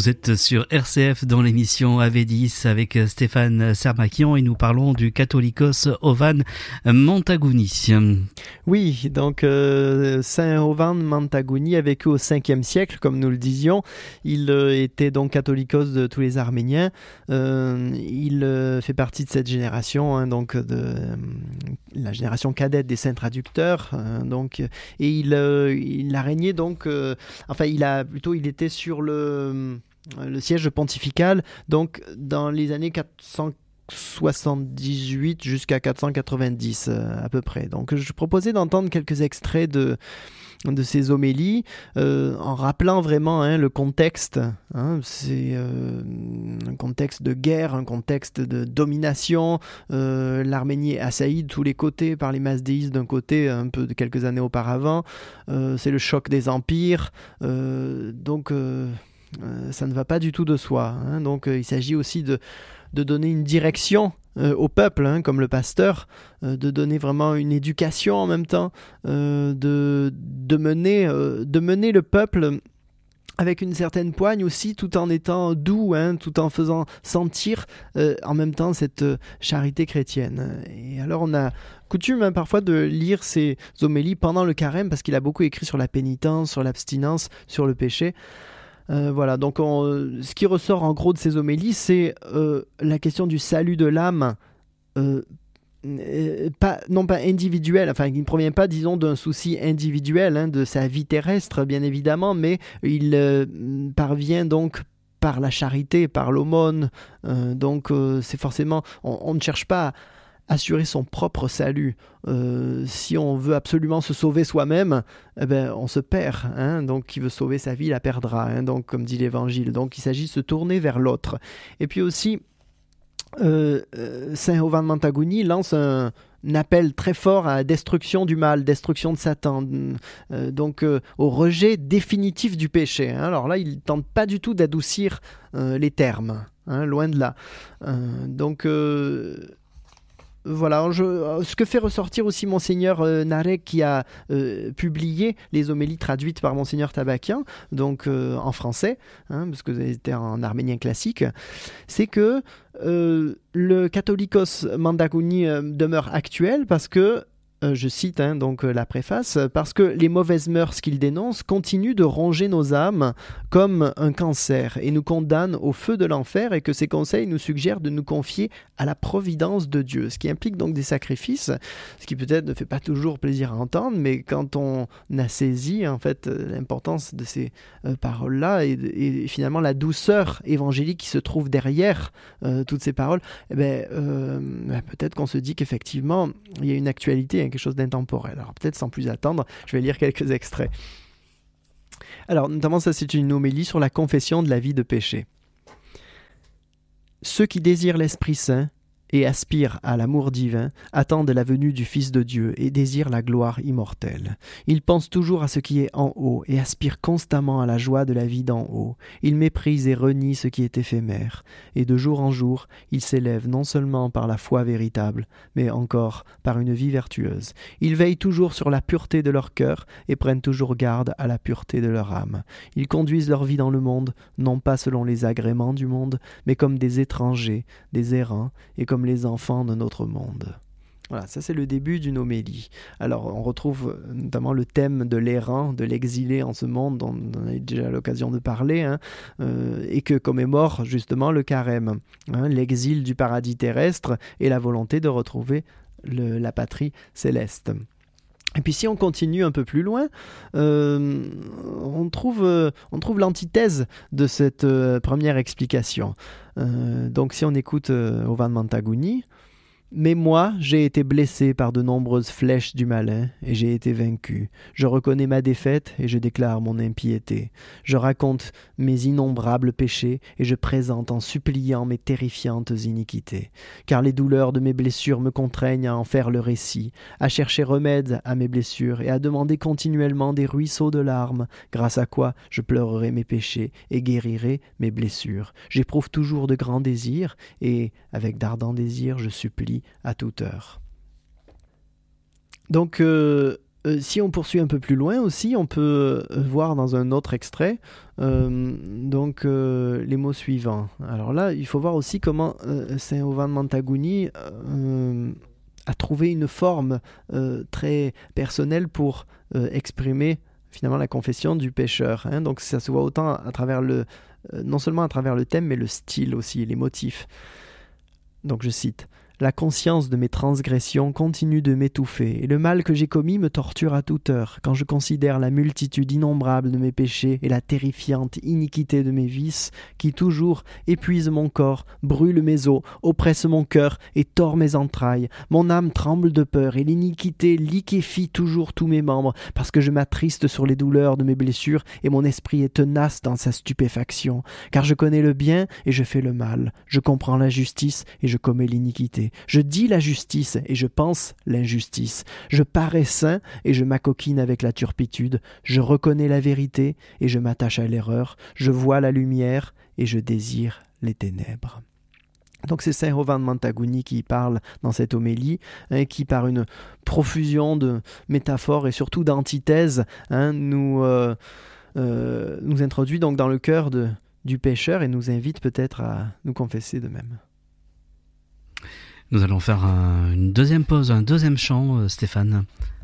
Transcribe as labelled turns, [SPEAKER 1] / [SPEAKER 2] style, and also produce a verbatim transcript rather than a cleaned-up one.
[SPEAKER 1] Vous êtes sur R C F dans l'émission A V dix avec Stéphane Sermakian et nous parlons du Catholicos Ovan Montagouni.
[SPEAKER 2] Oui, donc euh, Saint Ovan Montagouni a vécu au cinquième siècle, comme nous le disions. Il euh, était donc catholicos de tous les Arméniens. Euh, il euh, fait partie de cette génération, hein, donc de euh, la génération cadette des saints traducteurs. Euh, donc, et il, euh, il a régné donc, euh, enfin, il a plutôt, il était sur le le siège pontifical, donc dans les années quatre cent soixante-dix-huit jusqu'à quatre cent quatre-vingt-dix euh, à peu près. Donc je proposais d'entendre quelques extraits de, de ces homélies euh, en rappelant vraiment hein, le contexte. Hein, c'est euh, un contexte de guerre, un contexte de domination. Euh, L'Arménie est assaillie de tous les côtés par les masdéistes d'un côté, un peu de quelques années auparavant. Euh, c'est le choc des empires. Euh, donc... Euh, Euh, ça ne va pas du tout de soi. Hein. Donc euh, il s'agit aussi de, de donner une direction euh, au peuple, hein, comme le pasteur, euh, de donner vraiment une éducation en même temps, euh, de, de, mener, euh, de mener le peuple avec une certaine poigne aussi, tout en étant doux, hein, tout en faisant sentir euh, en même temps cette euh, charité chrétienne. Et alors on a coutume hein, parfois de lire ces homélies pendant le carême, parce qu'il a beaucoup écrit sur la pénitence, sur l'abstinence, sur le péché. Euh, voilà, donc on, ce qui ressort en gros de ces homélies, c'est euh, la question du salut de l'âme, euh, euh, pas, non pas individuel, enfin il ne provient pas, disons, d'un souci individuel, hein, de sa vie terrestre, bien évidemment, mais il euh, parvient donc par la charité, par l'aumône, euh, donc euh, c'est forcément, on, on ne cherche pas à assurer son propre salut. Euh, si on veut absolument se sauver soi-même, eh ben, on se perd. Hein, donc, qui veut sauver sa vie, la perdra. Hein, donc, comme dit l'Évangile. Donc, il s'agit de se tourner vers l'autre. Et puis aussi, euh, euh, Saint Ovan Montagouni lance un, un appel très fort à la destruction du mal, destruction de Satan, euh, donc euh, au rejet définitif du péché. Hein. Alors là, il ne tente pas du tout d'adoucir euh, les termes. Hein, loin de là. Euh, donc... Euh, Voilà, je, ce que fait ressortir aussi Monseigneur euh, Narek, qui a euh, publié les homélies traduites par Monseigneur Tabakian, donc euh, en français, hein, parce que c'était en arménien classique, c'est que euh, le Catholicos Montagouni euh, demeure actuel parce que, euh, je cite hein, donc euh, la préface, parce que les mauvaises mœurs qu'il dénonce continuent de ronger nos âmes comme un cancer et nous condamnent au feu de l'enfer, et que ces conseils nous suggèrent de nous confier à la providence de Dieu, ce qui implique donc des sacrifices, ce qui peut-être ne fait pas toujours plaisir à entendre, mais quand on a saisi en fait l'importance de ces euh, paroles-là et, et finalement la douceur évangélique qui se trouve derrière euh, toutes ces paroles, eh ben, euh, ben, peut-être qu'on se dit qu'effectivement il y a une actualité, hein, quelque chose d'intemporel. Alors peut-être sans plus attendre, je vais lire quelques extraits. Alors notamment ça, c'est une homélie sur la confession de la vie de péché. Ceux qui désirent l'Esprit Saint et aspirent à l'amour divin attendent la venue du Fils de Dieu et désirent la gloire immortelle. Ils pensent toujours à ce qui est en haut et aspirent constamment à la joie de la vie d'en haut. Ils méprisent et renient ce qui est éphémère, et de jour en jour, ils s'élèvent non seulement par la foi véritable, mais encore par une vie vertueuse. Ils veillent toujours sur la pureté de leur cœur et prennent toujours garde à la pureté de leur âme. Ils conduisent leur vie dans le monde, non pas selon les agréments du monde, mais comme des étrangers, des errants, et comme les enfants de notre monde. Voilà, ça c'est le début d'une homélie. Alors on retrouve notamment le thème de l'errant, de l'exilé en ce monde, dont on a eu déjà l'occasion de parler, hein, euh, et que commémore justement le carême, hein, l'exil du paradis terrestre et la volonté de retrouver le, la patrie céleste. Et puis si on continue un peu plus loin, euh, on trouve, euh, on trouve l'antithèse de cette euh, première explication. Euh, donc si on écoute euh, Ovan Montagouni, Mais moi, j'ai été blessé par de nombreuses flèches du malin, et j'ai été vaincu. Je reconnais ma défaite, et je déclare mon impiété. Je raconte mes innombrables péchés, et je présente en suppliant mes terrifiantes iniquités. Car les douleurs de mes blessures me contraignent à en faire le récit, à chercher remède à mes blessures, et à demander continuellement des ruisseaux de larmes, grâce à quoi je pleurerai mes péchés, et guérirai mes blessures. J'éprouve toujours de grands désirs, et, avec d'ardents désirs, je supplie à toute heure. Donc, euh, euh, si on poursuit un peu plus loin aussi, on peut euh, voir dans un autre extrait euh, donc euh, les mots suivants. Alors là, il faut voir aussi comment euh, Saint Ovan Mantagouni euh, a trouvé une forme euh, très personnelle pour euh, exprimer finalement la confession du pécheur. Hein. Donc ça se voit autant à travers le, euh, non seulement à travers le thème, mais le style aussi, les motifs. Donc je cite. La conscience de mes transgressions continue de m'étouffer, et le mal que j'ai commis me torture à toute heure, quand je considère la multitude innombrable de mes péchés et la terrifiante iniquité de mes vices, qui toujours épuisent mon corps, brûlent mes os, oppressent mon cœur et tord mes entrailles. Mon âme tremble de peur, et l'iniquité liquéfie toujours tous mes membres, parce que je m'attriste sur les douleurs de mes blessures, et mon esprit est tenace dans sa stupéfaction. Car je connais le bien, et je fais le mal. Je comprends la justice, et je commets l'iniquité. Je dis la justice et je pense l'injustice. Je parais saint et je m'acoquine avec la turpitude. Je reconnais la vérité et je m'attache à l'erreur. Je vois la lumière et je désire les ténèbres. Donc c'est Saint Ovan Mantagouni qui parle dans cette homélie, hein, qui par une profusion de métaphores et surtout d'antithèses hein, nous, euh, euh, nous introduit donc dans le cœur de, du pécheur et nous invite peut-être à nous confesser de même.
[SPEAKER 1] Nous allons faire un, une deuxième pause, un deuxième chant, euh, Stéphane.